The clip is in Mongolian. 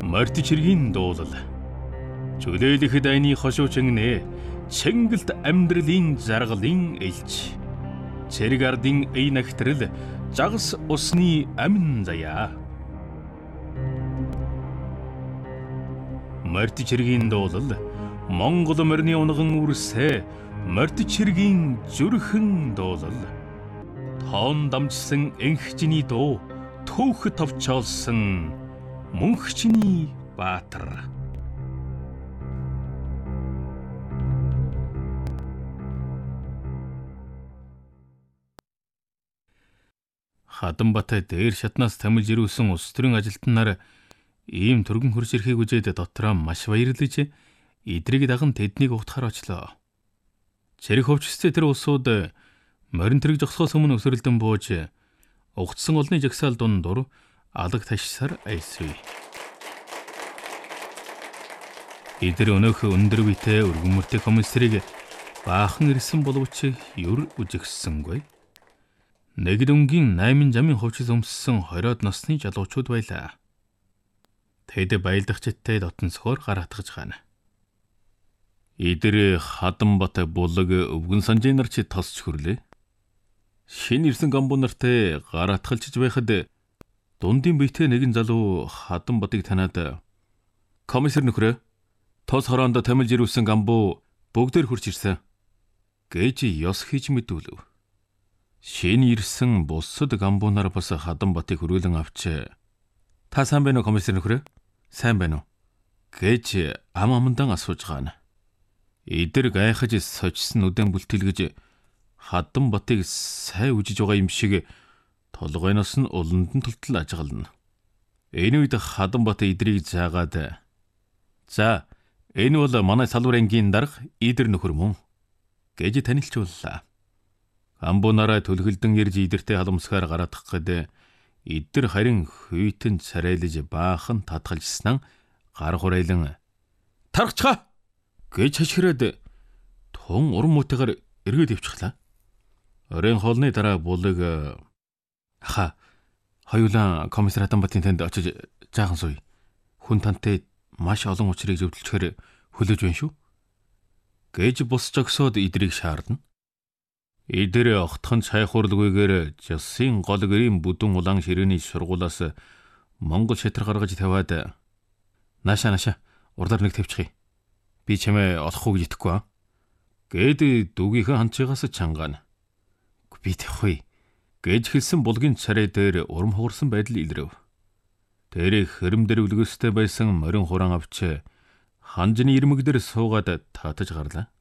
Мартичиргийн дуулал. Чөлөөлөх дайны хошуучин нэ Чингэлт амьдралын жаргалын элч. Цэрэг ардын эй нагтрал жагас усны амин заяа. Мартичиргийн дуулал Монгол морины унган үрсэ Мартичиргийн зүрхэн дуулал. Тоон дамжсан энхчний дуу төөх товчоолсон мөнхчний баатар. Хадамбатай дээр шатнаас тамилж ирүүлсэн улс төрийн ажилтан нар ийм түргэн хурж ирэхийг үзээд дотроо маш баярлаж эдрийг даган тэднийг угтахаар очлоо. Цэрэг хөвчстэй тэр улсууд морин тэрэг зогсохоос өмнө өсрөлдөн бууж угтсан олны жагсаал дундуур алаг ташсаар айсвэ. Эдэр өнөөх өндөр биетэй өргөмөртэй комиссарыг баахан ирсэн боловч юр үжигсэнгүй. Нэг дүнгийн 8 жамын хувьчил өмссөн 20-од насны залуучууд байлаа. Тэд баялдагчтай дотносхоор гар хатгаж гана. Эдэр Хадамбат булаг өвгөн санжийн нар чи тосч хөрлөө. Шин ирсэн гамбуу нартай гар хатгалж байхад дундын биетэй нэгэн залуу Хадамбатыг танаад "Комиссар нөхрөө, тос хороонд тамилж ирүүлсэн гамбуу бүгдээр хурж ирсэн" гэж ёс хийж мэдүүлв. Шин ирсэн бусад гамбуунаар бас Хадамбатыг хөрөөлөн авч "Та сайн байна уу, комиссар нөхрөө? Сайн байна уу?" гэж ам амандан асууж gaana. Эдэр гайхаж сочсон үдэн бүлтэлгэж Хадамбатыг сайн үжиж байгаа юм шиг толгойноос нь уландан тултал ажгална. Энэ үед Хадамбат эдрийг заагаад "За, энэ бол манай салбар ангийн дарга Эдэр нөхөр мөн" гэж танилцууллаа. Амбуунаараа төлгөлдөн ирж идэртэй халамсгаар гараадах гээд Эдэр харин хүйтэн царайлж баахан татгалжснаа гар хурайлан "Тархачгаа" гэж хашгираад тун уран мөтэйгээр эргээд явчихлаа. Оройн хоолны дараа булаг "Аха, хоёулаа комиссар Хадамбатын танд очиж жаахан сууя. Хүн тантай маш олон учрыг зөвлөчгөр хөлөөж байна шүү" гэж бус жогсоод Эдрийг шаардна. Эдэр огтхон цай хурлгүйгээр Жасын гол гэрийн бүдүүн улаан ширээний сургуулаас Монгол шатар гаргаж тавиад "Нааша урлаар нэг тавьчихъя. Би чамээ олохгүй гэж итгэхгүй аа" гэд дүүгийнхээ ханчигаас чангаана. "Би тавихгүй" гэж хэлсэн булгийн царай дээр урам хугарсан байдал илрэв. Тэр хэрэм дээр үлгөөстэй байсан морин хураан авч ханжны ирмэг дээр суугаад татаж гарлаа.